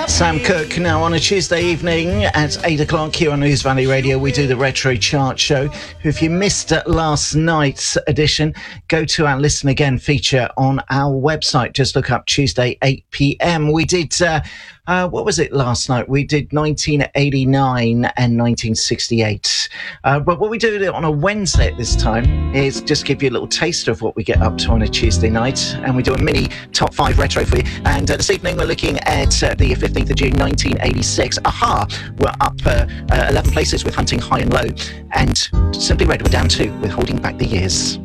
Sam Cooke. Now on a Tuesday evening at 8 o'clock here on News Valley Radio, we do the Retro Chart Show. If you missed last night's edition, go to our Listen Again feature on our website. Just look up Tuesday 8 p.m. We did, what was it last night? We did 1989 and 1968. But what we do on a Wednesday at this time is just give you a little taster of what we get up to on a Tuesday night. And we do a mini top 5 retro for you. And this evening we're looking at the 15th of June 1986. Aha! We're up 11 places with Hunting High and Low. And Simply Red were down 2 with Holding Back the Years.